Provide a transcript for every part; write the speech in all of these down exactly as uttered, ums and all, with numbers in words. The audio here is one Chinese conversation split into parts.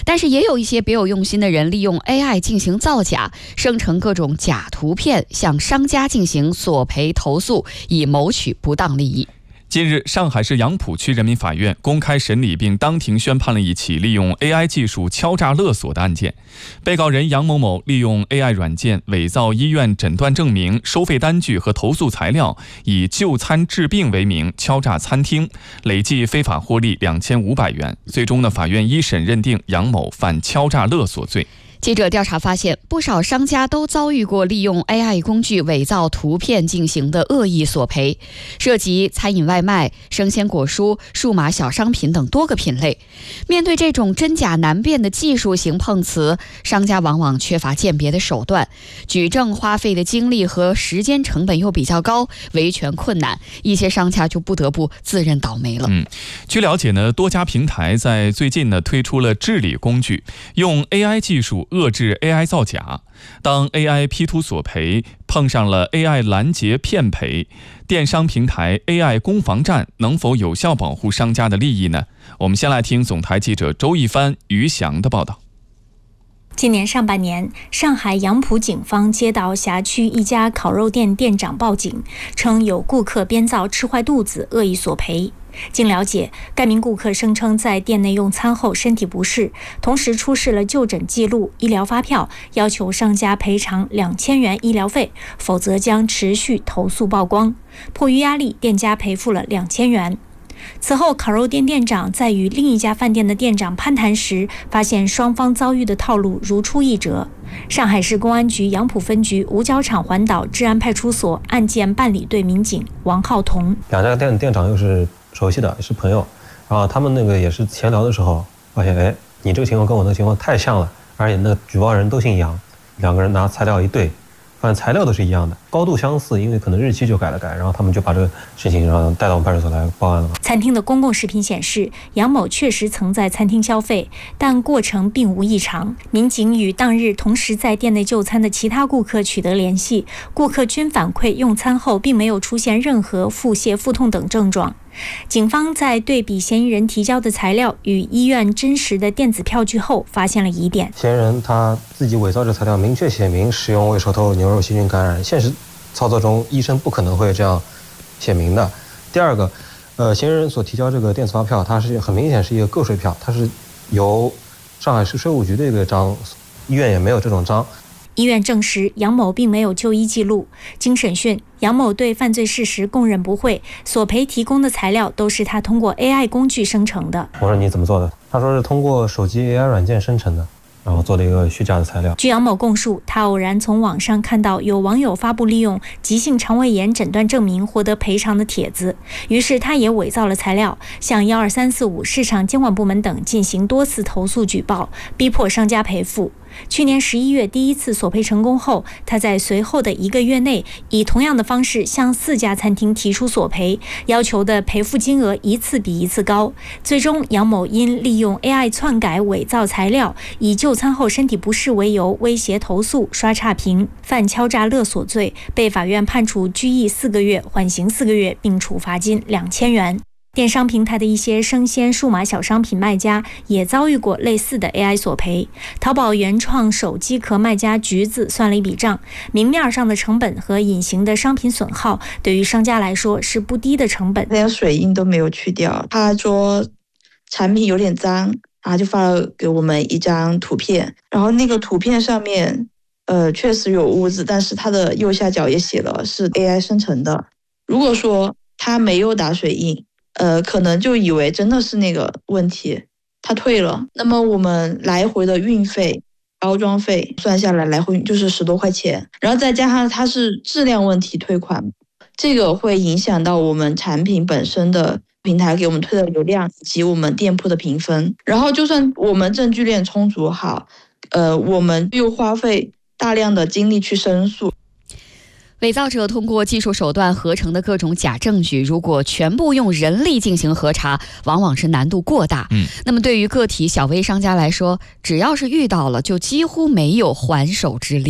但是也有一些别有用心的人利用 A I 进行造假，生成各种假图片，向商家进行索赔投诉，以谋取不当利益。 近日，上海市杨浦区人民法院公开审理并当庭宣判了一起利用 A I 技术敲诈勒索的案件。被告人杨某某利用 A I 软件伪造医院诊断证明、收费单据和投诉材料，以就餐治病为名敲诈餐厅，累计非法获利两千五百元。最终呢，法院一审认定杨某犯敲诈勒索罪。 记者调查发现，不少商家都遭遇过利用 A I 工具伪造图片进行的恶意索赔，涉及餐饮外卖、生鲜果蔬、数码小商品等多个品类。面对这种真假难辨的技术型碰瓷，商家往往缺乏鉴别的手段，举证花费的精力和时间成本又比较高，维权困难，一些商家就不得不自认倒霉了。 嗯，据了解呢，多家平台在最近呢推出了治理工具，用 A I 技术遏制 A I 造假。当 A I P 图索赔碰上了 A I 拦截骗赔，电商平台 A I 攻防战能否有效保护商家的利益呢？我们先来听总台记者周一帆、于翔的报道。 今年上半年，上海杨浦警方接到辖区一家烤肉店店长报警，称有顾客编造吃坏肚子，恶意索赔。经了解，该名顾客声称在店内用餐后身体不适，同时出示了就诊记录、医疗发票，要求商家赔偿两千元医疗费，否则将持续投诉曝光。迫于压力，店家赔付了两千元。此后，烤肉店店长在与另一家饭店的店长攀谈时，发现双方遭遇的套路如出一辙。上海市公安局杨浦分局五角场环岛治安派出所案件办理队民警王浩彤， 两家店店长又是熟悉的，也是朋友，然后他们那个也是闲聊的时候发现，哎，你这个情况跟我那个情况太像了，而且那个举报人都姓杨，两个人拿材料一对，发现材料都是一样的，高度相似，因为可能日期就改了改，然后他们就把这个事情然后带到我们派出所来报案了。 餐厅的公共视频显示，杨某确实曾在餐厅消费，但过程并无异常。民警与当日同时在店内就餐的其他顾客取得联系，顾客均反馈用餐后并没有出现任何腹泻、腹痛等症状。警方在对比嫌疑人提交的材料与医院真实的电子票据后，发现了疑点。 嫌疑人他自己伪造这材料，明确写明使用胃手头牛肉细菌感染，现实操作中医生不可能会这样写明的。第二个，呃，嫌疑人所提交这个电子发票，它是很明显是一个购税票，它是由上海市税务局的一个章，医院也没有这种章。 医院证实杨某并没有就医记录。经审讯，杨某对犯罪事实供认不讳，索赔提供的材料都是他通过 A I 工具生成的。 我说你怎么做的？他说是通过手机 A I 软件生成的，然后做了一个虚假的材料。 据杨某供述，他偶然从网上看到有网友发布利用急性肠胃炎诊断证明获得赔偿的帖子，于是他也伪造了材料，向一二三四五市场监管部门等进行多次投诉举报，逼迫商家赔付。去年十一月第一次索赔成功后，他在随后的一个月内以同样的方式向四家餐厅提出索赔，要求的赔付金额一次比一次高。最终，杨某因利用 A I 篡改伪造材料，以就餐后身体不适为由威胁投诉、刷差评，犯敲诈勒索罪，被法院判处拘役四个月、缓刑四个月，并处罚金两千元。电商平台的一些生鲜数码小商品卖家也遭遇过类似的 A I 索赔。淘宝原创手机壳卖家橘子算了一笔账，明面上的成本和隐形的商品损耗对于商家来说是不低的成本。 连水印都没有去掉，他说产品有点脏，然后就发了给我们一张图片，然后那个图片上面呃确实有污渍，但是它的右下角也写了是 A I 生成的。如果说他没有打水印，呃，可能就以为真的是那个问题，他退了。那么我们来回的运费、包装费算下来，来回就是十多块钱，然后再加上它是质量问题退款，这个会影响到我们产品本身的平台给我们推的流量以及我们店铺的评分。然后就算我们证据链充足好，呃，我们又花费大量的精力去申诉。 伪造者通过技术手段合成的各种假证据，如果全部用人力进行核查，往往是难度过大。嗯，那么对于个体小微商家来说，只要是遇到了，就几乎没有还手之力。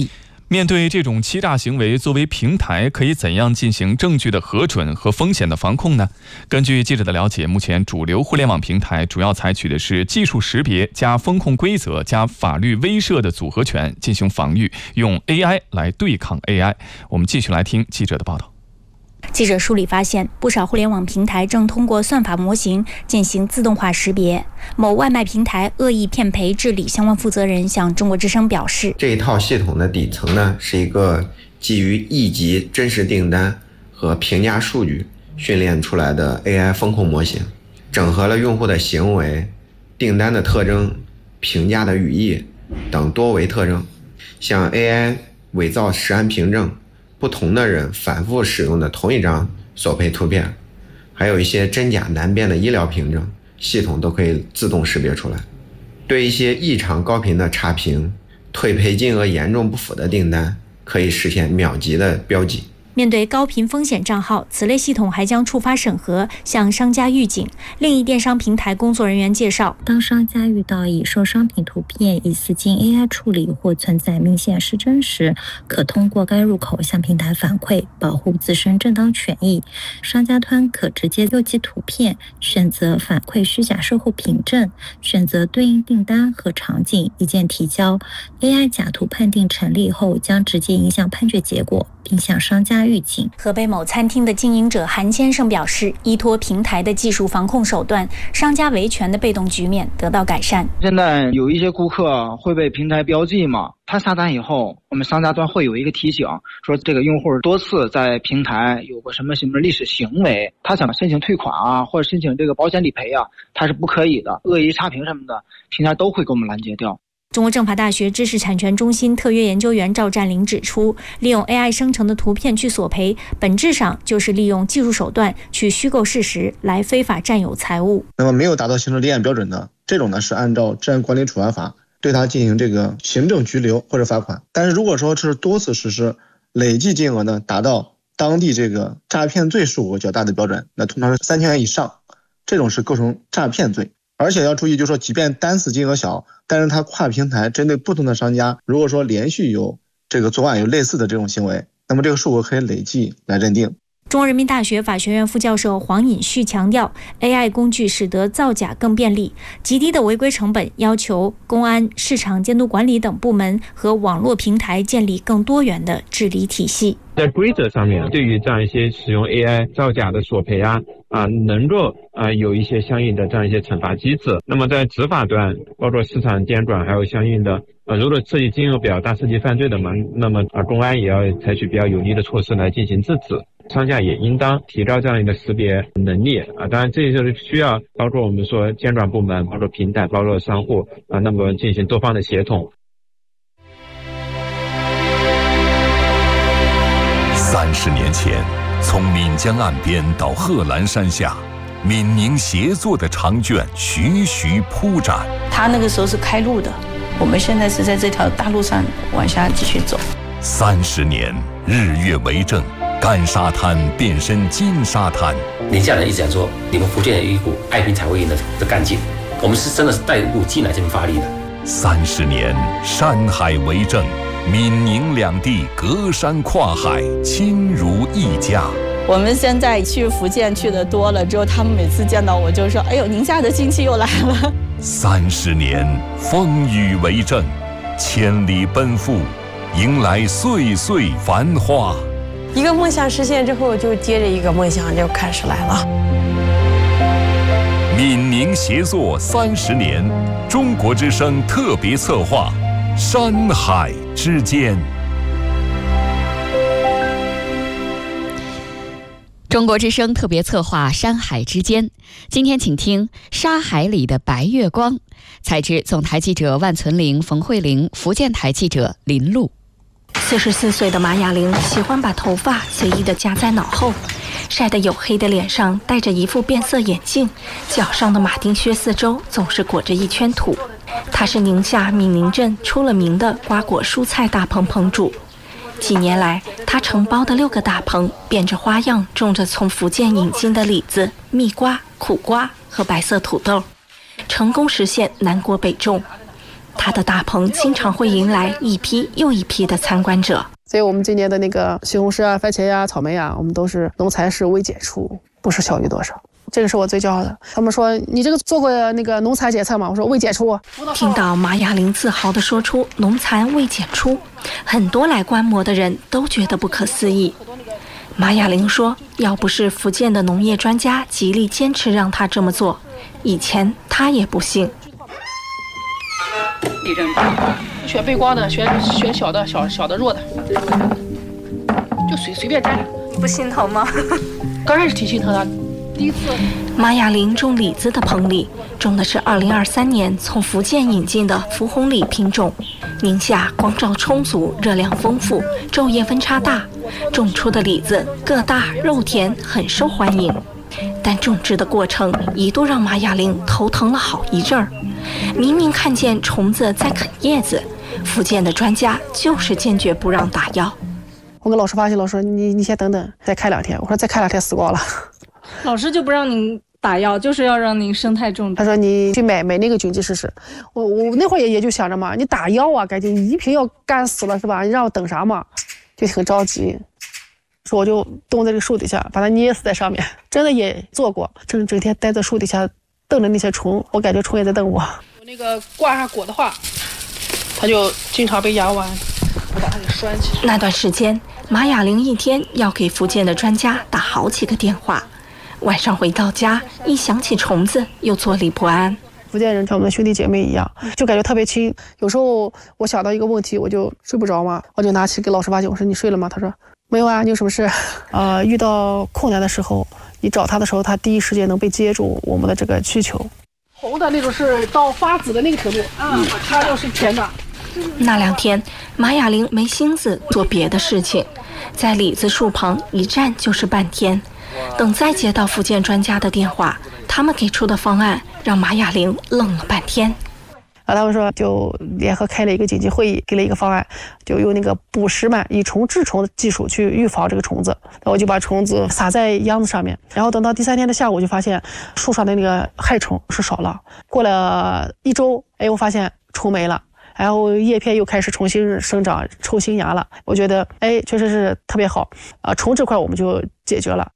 面对这种欺诈行为，作为平台可以怎样进行证据的核准和风险的防控呢？根据记者的了解，目前主流互联网平台主要采取的是技术识别加风控规则加法律威慑的组合拳进行防御，用 A I 来对抗 A I。我们继续来听记者的报道。 记者梳理发现，不少互联网平台正通过算法模型进行自动化识别。某外卖平台恶意骗赔治理相关负责人向中国之声表示， 这一套系统的底层呢，是一个基于亿级真实订单和评价数据训练出来的 A I 风控模型，整合了用户的行为、订单的特征、评价的语义等多维特征，像 A I 伪造实安凭证，不同的人反复使用的同一张索赔图片，还有一些真假难辨的医疗凭证，系统都可以自动识别出来。对一些异常高频的差评、退赔金额严重不符的订单，可以实现秒级的标记。 面对高频风险账号，此类系统还将触发审核，向商家预警。另一电商平台工作人员介绍， 当商家遇到已售商品图片疑似经 A I 处理或存在明显失真时，可通过该入口向平台反馈，保护自身正当权益。商家端可直接右击图片，选择反馈虚假售后凭证，选择对应订单和场景，一键提交。A I 假图判定成立后，将直接影响判决结果，并向商家预警。 河北某餐厅的经营者韩先生表示，依托平台的技术防控手段，商家维权的被动局面得到改善。 现在有一些顾客会被平台标记嘛，他下单以后，我们商家端会有一个提醒，说这个用户多次在平台有过什么什么历史行为，他想申请退款啊，或者申请这个保险理赔啊，他是不可以的，恶意差评什么的，平台都会给我们拦截掉。 中国政法大学知识产权中心特约研究员赵占林指出，利用 A I 生成的图片去索赔，本质上就是利用技术手段去虚构事实，来非法占有财物。 那么没有达到行政立案标准的这种呢，是按照治安管理处罚法对他进行这个行政拘留或者罚款。但是如果说是多次实施，累计金额呢达到当地这个诈骗罪数额较大的标准，那通常是三千元以上，这种是构成诈骗罪。而且要注意，就是说即便单次金额小，但是它跨平台针对不同的商家，如果说连续有这个作案有类似的这种行为，那么这个数额可以累计来认定。 中国人民大学法学院副教授黄尹旭强调， A I 工具使得造假更便利，极低的违规成本要求公安、市场监督管理等部门和网络平台建立更多元的治理体系。 在规则上面，对于这样一些使用 A I 造假的索赔啊啊，能够啊有一些相应的这样一些惩罚机制。那么在执法端，包括市场监管，还有相应的呃，如果涉及金额比较大、涉及犯罪的嘛，那么啊公安也要采取比较有力的措施来进行制止。商家也应当提高这样一个识别能力啊，当然这就是需要包括我们说监管部门、包括平台、包括商户啊，那么进行多方的协同。 三十年前，从岷江岸边到贺兰山下，闽宁协作的长卷徐徐铺展。 他那个时候是开路的，我们现在是在这条大路上往下继续走。 三十年，日月为证。干沙滩变身金沙滩， 宁夏人一直讲说，你们福建有一股爱拼才会赢的的干劲，我们是真的是带入进来这边发力的。 三十年，山海为证，闽宁两地隔山跨海，亲如一家。 我们现在去福建去的多了之后，他们每次见到我就说：“哎呦，宁夏的亲戚又来了。” 三十年，风雨为证，千里奔赴，迎来岁岁繁花。 一个梦想实现之后，就接着一个梦想就开始来了。 闽宁协作三十年，中国之声特别策划，山海之间。 中国之声特别策划《山海之间》，今天请听《沙海里的白月光》，采制总台记者万存玲、冯慧玲，福建台记者林璐。 四十四岁的马雅玲喜欢把头发随意地夹在脑后，晒得黝黑的脸上戴着一副变色眼镜，脚上的马丁靴四周总是裹着一圈土。她是宁夏闽宁镇出了名的瓜果蔬菜大棚棚主。几年来，她承包的六个大棚变着花样种着从福建引进的李子、蜜瓜、苦瓜和白色土豆，成功实现南国北种。 他的大棚经常会迎来一批又一批的参观者。 所以我们今年的那个西红柿啊、番茄呀、啊、草莓啊，我们都是农残是未检出，不是小于多少。这个是我最骄傲的。他们说你这个做过那个农残检测吗？我说未检出。 听到马雅玲自豪地说出农残未检出，很多来观摩的人都觉得不可思议。马雅玲说，要不是福建的农业专家极力坚持让她这么做，以前她也不信。 选背光的，选选小的，小小的弱的，就随随便摘的。 你不心疼吗？ 刚开始挺心疼的，第一次。 马雅玲种李子的棚里种的是二零二三年从福建引进的福红李品种，宁夏光照充足，热量丰富，昼夜温差大，种出的李子个大肉甜，很受欢迎。但种植的过程一度让马雅玲头疼了好一阵儿。明明看见虫子在啃叶子，福建的专家就是坚决不让打药。 我跟老师发现，老师你你先等等，再开两天。我说再开两天死光了。 老师就不让您打药，就是要让您生态种植。 他说你去买买那个菌剂试试。我我那会儿也也就想着嘛，你打药啊，感觉你一瓶药干死了是吧？你让我等啥嘛？就很着急。说我就蹲在这个树底下，把它捏死在上面。真的也做过，整整天待在树底下瞪着那些虫，我感觉虫也在瞪我。 我那个挂上果的话，它就经常被压弯，我把它给拴起来。 那段时间，马雅玲一天要给福建的专家打好几个电话，晚上回到家，一想起虫子，又坐立不安。 福建人像我们的兄弟姐妹一样，就感觉特别亲。有时候我想到一个问题，我就睡不着嘛，我就拿起给老师发信，我说你睡了吗？他说没有啊，你有什么事？呃，遇到困难的时候，你找他的时候，他第一时间能被接住我们的这个需求。 红的那种是到发紫的那个程度，啊，它就是甜的。 那两天，马雅玲没心思做别的事情，在李子树旁一站就是半天。等再接到福建专家的电话，他们给出的方案让马雅玲愣了半天。 啊，他们说就联合开了一个紧急会议，给了一个方案，就用那个捕食螨以虫治虫的技术去预防这个虫子。那我就把虫子撒在秧子上面，然后等到第三天的下午，就发现树上的那个害虫是少了。过了一周，哎，我发现虫没了。然后叶片又开始重新生长，抽新芽了。我觉得，哎，确实是特别好啊！虫这块我们就解决了。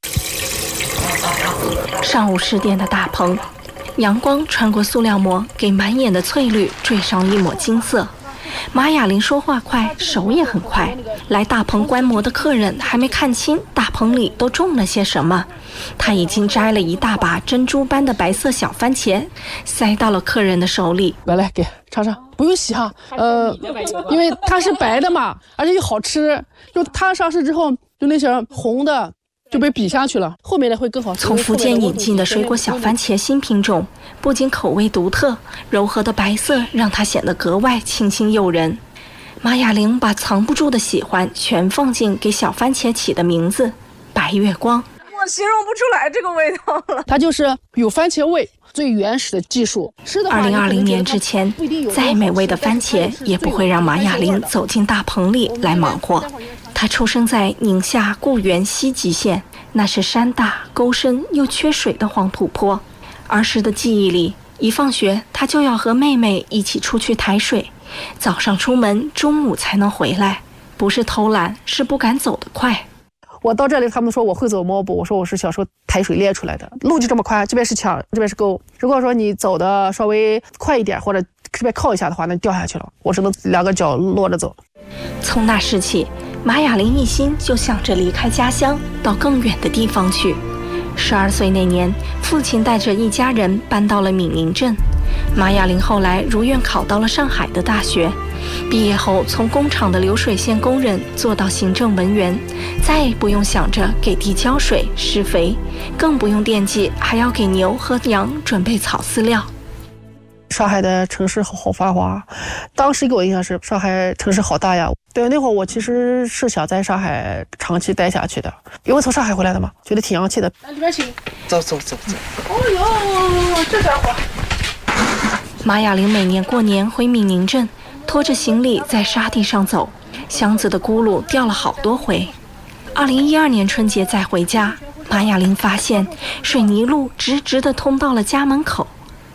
上午十点的大棚，阳光穿过塑料膜，给满眼的翠绿缀上一抹金色。马雅玲说话快，手也很快。来大棚观摩的客人还没看清大棚里都种了些什么，他已经摘了一大把珍珠般的白色小番茄，塞到了客人的手里。 来来，给尝尝，不用洗哈，呃，因为它是白的嘛，而且又好吃。就它上市之后，就那些红的就被比下去了，后面的会更好吃。 从福建引进的水果小番茄新品种，不仅口味独特，柔和的白色让它显得格外清新诱人。马雅玲把藏不住的喜欢全放进给小番茄起的名字“白月光”。 我形容不出来这个味道了， 它就是有番茄味，最原始的技术。 二零二零年之前，再美味的番茄也不会让马雅玲走进大棚里来忙活。她出生在宁夏固原西极县，那是山大沟深又缺水的黄土坡。儿时的记忆里，一放学她就要和妹妹一起出去抬水，早上出门，中午才能回来。不是偷懒，是不敢走得快。 我到这里，他们说我会走猫步，我说我是小时候抬水练出来的。路就这么宽，这边是墙，这边是沟。如果说你走的稍微快一点，或者这边靠一下的话，那掉下去了。我只能两个脚落着走。 从那时起，马雅玲一心就想着离开家乡，到更远的地方去。十二岁那年，父亲带着一家人搬到了闽宁镇。马雅玲后来如愿考到了上海的大学。毕业后，从工厂的流水线工人做到行政文员，再也不用想着给地浇水施肥，更不用惦记还要给牛和羊准备草饲料。 上海的城市好繁华，当时给我印象是上海城市好大呀。对，那会儿我其实是想在上海长期待下去的，因为从上海回来的嘛，觉得挺洋气的。 来里边请， 走走走走。 哦呦，这家伙！ 马雅玲每年过年回闽宁镇，拖着行李在沙地上走，箱子的轱辘掉了好多回。二零一二年春节再回家，马雅玲发现水泥路直直地通到了家门口。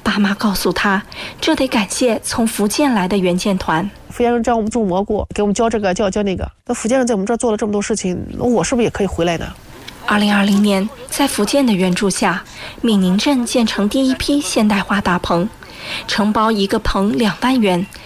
爸妈告诉他，这得感谢从福建来的援建团。 福建人教我们种蘑菇，给我们教这个教教那个。那福建人在我们这儿做了这么多事情，那我是不是也可以回来呢？ 二零二零年，在福建的援助下，闽宁镇建成第一批现代化大棚，承包一个棚两万元，